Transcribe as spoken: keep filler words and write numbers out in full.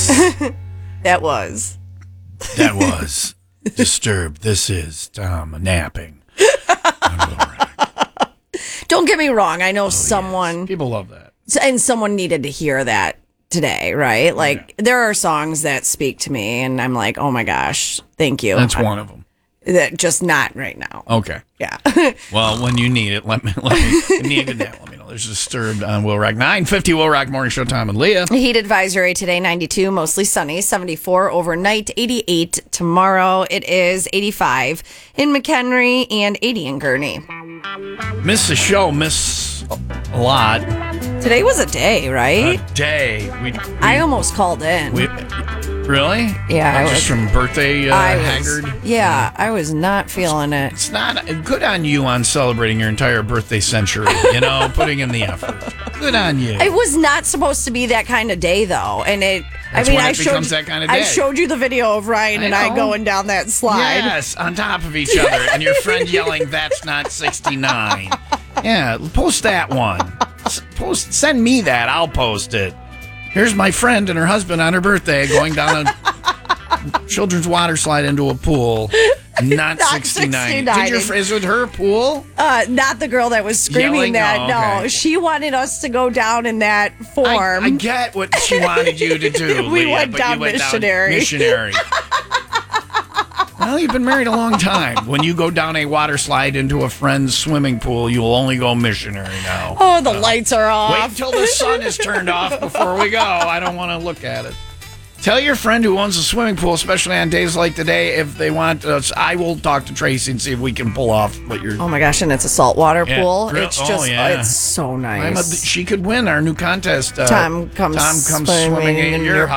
Yes. That was. That was. Disturbed. This is Tom napping. Don't get me wrong. I know Oh, someone, yes. People love that. and someone needed to hear that today, right? Like, there are songs that speak to me, and I'm like, oh my gosh, thank you. That's one of them. That just not right now. Okay. Yeah. Well, when you need it, let me let me if you needed that. Let me know. There's Disturbed on Will Rock nine fifty Will Rock Morning Show. Tom and Leah. Heat advisory today, ninety-two, mostly sunny, seventy-four overnight, eighty-eight tomorrow. It is eighty-five in McHenry and eighty in Gurney. Miss the show. Miss a lot. Today was a day, right? A day. We. we I almost called in. we really? Yeah, Uh, I just was- from birthday uh, I was, haggard. Yeah, I was not feeling it. It's not good on you on celebrating your entire birthday century. You know, putting in the effort. Good on you. It was not supposed to be that kind of day, though, and it. That's I mean, when I it showed becomes that kind of I day. showed you the video of Ryan I and I know. going down that slide. Yes, on top of each other, and your friend yelling, "That's not sixty-nine." Yeah, post that one. S- Post, send me that. I'll post it. Here's my friend and her husband on her birthday going down a children's water slide into a pool. Not, Not sixty-nine. Did your sixty-nine. fr- is it her pool? Uh, not the girl that was screaming Yelling? that. Oh, No, okay. she wanted us to go down in that form. I, I get what she wanted you to do. We Leah, went but down you went missionary. Down missionary. Well, you've been married a long time. When you go down a water slide into a friend's swimming pool, you'll only go missionary now. oh, the lights are off. Wait till the sun is turned off before we go. I don't want to look at it. Tell your friend who owns a swimming pool, especially on days like today, if they want us. I will talk to Tracy and see if we can pull off what you're. Oh my gosh, and it's a saltwater Yeah, pool. real- It's oh, just, yeah. it's so I'm a, nice. she could win our new contest. Uh, Tom comes Tom comes swimming swimming in in your your house.